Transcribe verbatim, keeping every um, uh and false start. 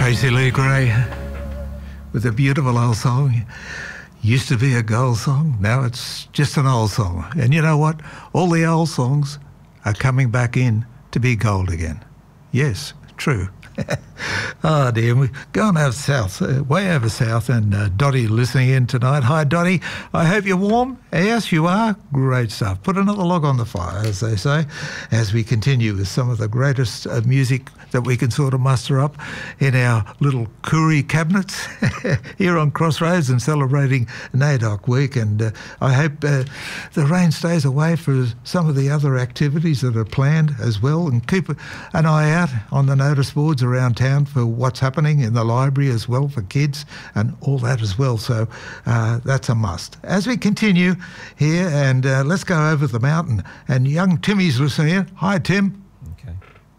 Tracy Lee Gray with a beautiful old song. Used to be a gold song, now it's just an old song. And you know what? All the old songs are coming back in to be gold again. Yes, true. Oh dear, we're going out south, uh, way over south, and uh, Dottie listening in tonight. Hi Dottie, I hope you're warm. Yes, you are. Great stuff. Put another log on the fire, as they say, as we continue with some of the greatest uh, music that we can sort of muster up in our little Koori cabinets here on Crossroads and celebrating NAIDOC Week. And uh, I hope uh, the rain stays away for some of the other activities that are planned as well, and keep an eye out on the notice boards around town for what's happening in the library as well for kids and all that as well. So uh, that's a must. As we continue here, and uh, let's go over the mountain, and young Timmy's listening in. Hi Tim.